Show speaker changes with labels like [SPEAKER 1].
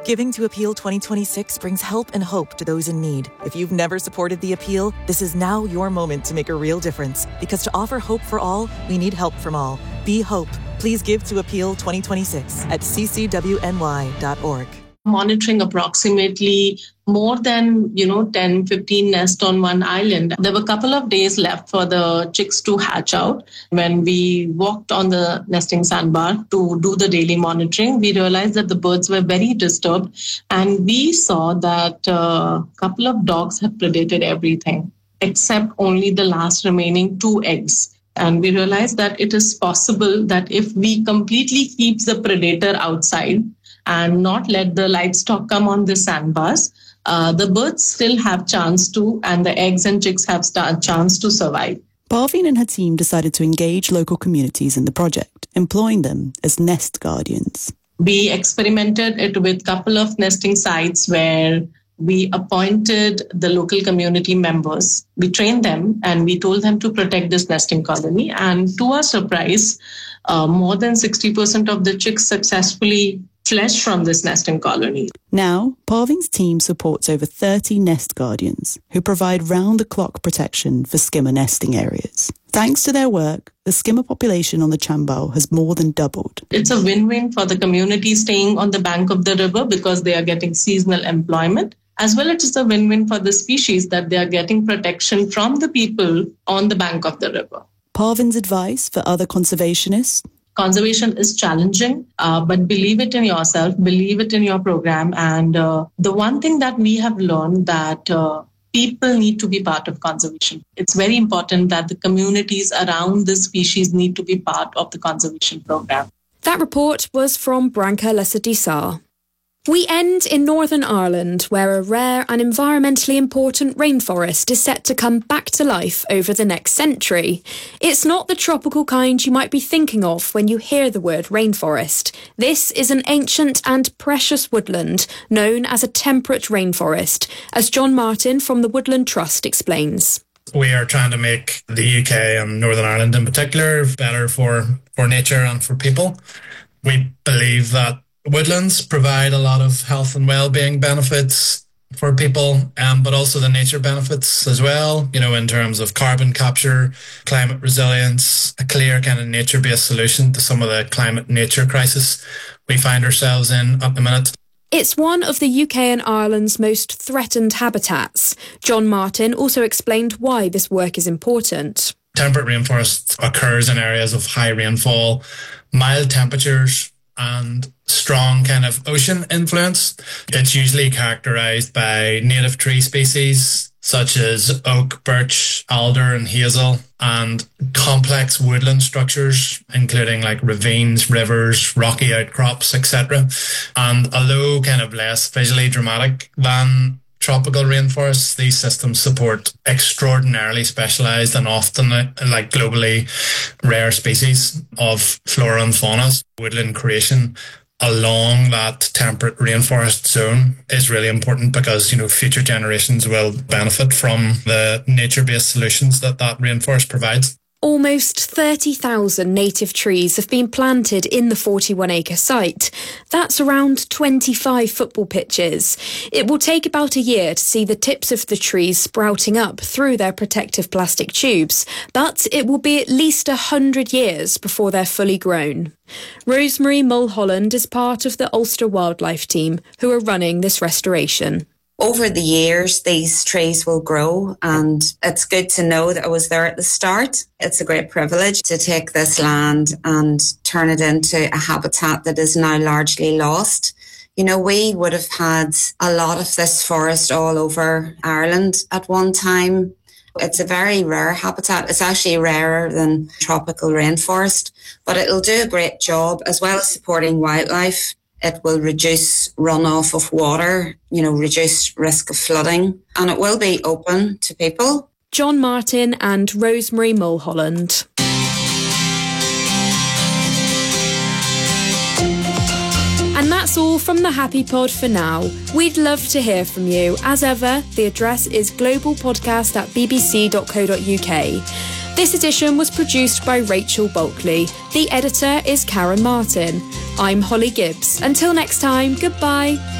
[SPEAKER 1] Giving to Appeal 2026 brings help and hope to those in need. If you've never supported the Appeal, this is now your moment to make a real difference. Because to offer hope for all, we need help from all. Be hope. Please give to Appeal 2026 at ccwny.org.
[SPEAKER 2] Monitoring approximately more than 10, 15 nests on one island. There were a couple of days left for the chicks to hatch out. When we walked on the nesting sandbar to do the daily monitoring, we realized that the birds were very disturbed, and we saw that a couple of dogs have predated everything except only the last remaining 2 eggs. And we realized that it is possible that if we completely keep the predator outside and not let the livestock come on the sandbars, the birds still have chance to, and the eggs and chicks have chance to survive.
[SPEAKER 3] Parveen and her team decided to engage local communities in the project, employing them as nest guardians.
[SPEAKER 2] We experimented it with a couple of nesting sites where we appointed the local community members. We trained them and we told them to protect this nesting colony. And to our surprise, more than 60% of the chicks successfully fledged from this nesting colony.
[SPEAKER 3] Now, Parveen's team supports over 30 nest guardians who provide round-the-clock protection for skimmer nesting areas. Thanks to their work, the skimmer population on the Chambal has more than doubled.
[SPEAKER 2] It's a win-win for the community staying on the bank of the river because they are getting seasonal employment, as well as it's a win-win for the species that they are getting protection from the people on the bank of the river.
[SPEAKER 3] Parveen's advice for other conservationists?
[SPEAKER 2] Conservation is challenging, but believe it in yourself, believe it in your program. And the one thing that we have learned that people need to be part of conservation. It's very important that the communities around this species need to be part of the conservation program.
[SPEAKER 4] That report was from Branca Lesser-Dissar. We end in Northern Ireland, where a rare and environmentally important rainforest is set to come back to life over the next century. It's not the tropical kind you might be thinking of when you hear the word rainforest. This is an ancient and precious woodland known as a temperate rainforest, as John Martin from the Woodland Trust explains.
[SPEAKER 5] We are trying to make the UK and Northern Ireland in particular better for nature and for people. We believe that woodlands provide a lot of health and well-being benefits for people, but also the nature benefits as well, in terms of carbon capture, climate resilience, a clear kind of nature-based solution to some of the climate-nature crisis we find ourselves in at the minute.
[SPEAKER 4] It's one of the UK and Ireland's most threatened habitats. John Martin also explained why this work is important.
[SPEAKER 5] Temperate rainforest occurs in areas of high rainfall, mild temperatures, and strong kind of ocean influence. It's usually characterised by native tree species such as oak, birch, alder and hazel, and complex woodland structures including like ravines, rivers, rocky outcrops, etc. And although kind of less visually dramatic than tropical rainforests, these systems support extraordinarily specialised and often globally rare species of flora and fauna. Woodland creation along that temperate rainforest zone is really important because, future generations will benefit from the nature-based solutions that rainforest provides.
[SPEAKER 4] Almost 30,000 native trees have been planted in the 41-acre site. That's around 25 football pitches. It will take about a year to see the tips of the trees sprouting up through their protective plastic tubes, but it will be at least 100 years before they're fully grown. Rosemary Mulholland is part of the Ulster Wildlife team who are running this restoration.
[SPEAKER 6] Over the years, these trees will grow, and it's good to know that I was there at the start. It's a great privilege to take this land and turn it into a habitat that is now largely lost. We would have had a lot of this forest all over Ireland at one time. It's a very rare habitat. It's actually rarer than tropical rainforest, but it'll do a great job as well as supporting wildlife. It will reduce runoff of water, reduce risk of flooding, and it will be open to people.
[SPEAKER 4] John Martin and Rosemary Mulholland. And that's all from the Happy Pod for now. We'd love to hear from you. As ever, the address is globalpodcast@bbc.co.uk. This edition was produced by Rachel Bulkley. The editor is Karen Martin. I'm Holly Gibbs. Until next time, goodbye.